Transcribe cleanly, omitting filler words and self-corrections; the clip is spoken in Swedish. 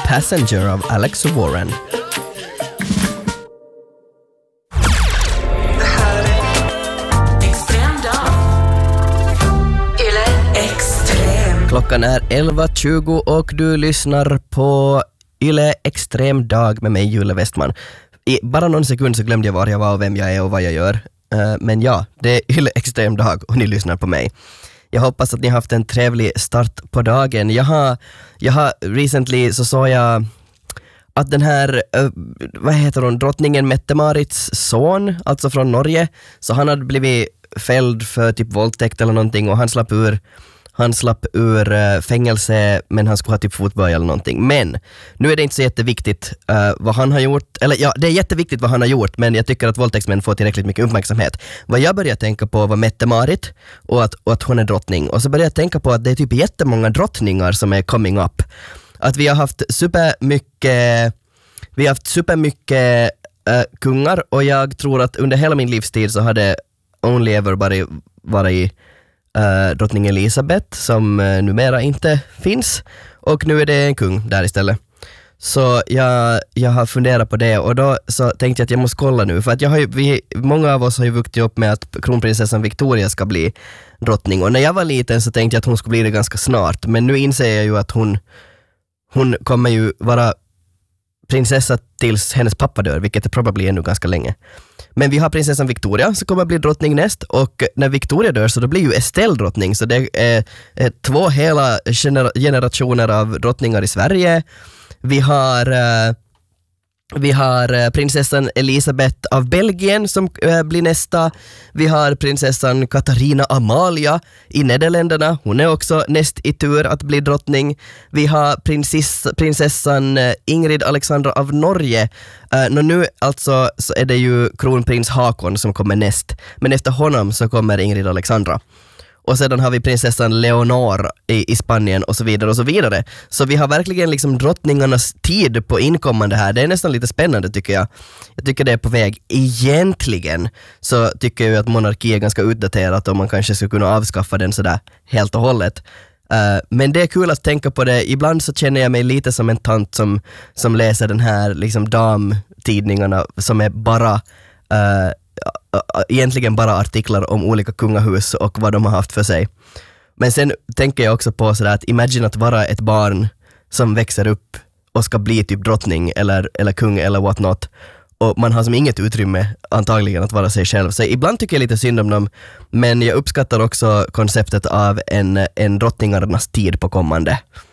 Passenger av Alex Warren. Klockan är 11.20 och du lyssnar på Yle Extrem dag med mig, Julle Westman. I bara någon sekund så glömde jag var jag var och vem jag är och vad jag gör. Men ja, det är Yle Extrem dag och ni lyssnar på mig. Jag hoppas att ni har haft en trevlig start på dagen. Jag har recently så såg jag att den här, vad heter hon, drottningen Mette-Marits son, alltså från Norge, så han hade blivit fälld för typ våldtäkt eller någonting och han slapp ur fängelse, men han skulle ha typ fotboja eller någonting. Men nu är det inte så jätteviktigt vad han har gjort. Eller ja, det är jätteviktigt vad han har gjort, men jag tycker att våldtäktsmän får tillräckligt mycket uppmärksamhet. Vad jag började tänka på var Mette-Marit och att hon är drottning. Och så började jag tänka på att det är typ jättemånga drottningar som är coming up. Att vi har haft supermycket kungar, och jag tror att under hela min livstid så hade only ever varit drottning Elisabeth som numera inte finns, och nu är det en kung där istället. Så jag har funderat på det, och då så tänkte jag att jag måste kolla nu, för att många av oss har ju vuxit upp med att kronprinsessan Victoria ska bli drottning, och när jag var liten så tänkte jag att hon skulle bli det ganska snart, men nu inser jag ju att hon kommer ju vara prinsessa tills hennes pappa dör, vilket är probably ännu ganska länge. Men vi har prinsessan Victoria som kommer att bli drottning näst, och när Victoria dör så då blir ju Estelle drottning, så det är 2 hela generationer av drottningar i Sverige. Vi har prinsessan Elisabeth av Belgien som blir nästa. Vi har prinsessan Katarina Amalia i Nederländerna. Hon är också näst i tur att bli drottning. Vi har prinsessan Ingrid Alexandra av Norge. Nu alltså så är det ju kronprins Hakon som kommer näst. Men efter honom så kommer Ingrid Alexandra. Och sedan har vi prinsessan Leonor i Spanien och så vidare och så vidare. Så vi har verkligen liksom drottningarnas tid på inkommande här. Det är nästan lite spännande tycker jag. Jag tycker det är på väg. Egentligen så tycker jag att monarki är ganska utdaterat och man kanske skulle kunna avskaffa den sådär helt och hållet. Men det är kul att tänka på det. Ibland så känner jag mig lite som en tant som läser den här liksom damtidningarna som är bara... egentligen bara artiklar om olika kungahus och vad de har haft för sig. Men sen tänker jag också på sådär att imagine att vara ett barn som växer upp och ska bli typ drottning eller kung eller what not, och man har som inget utrymme antagligen att vara sig själv. Så ibland tycker jag lite synd om dem, men jag uppskattar också konceptet av en drottningarnas tid på kommande.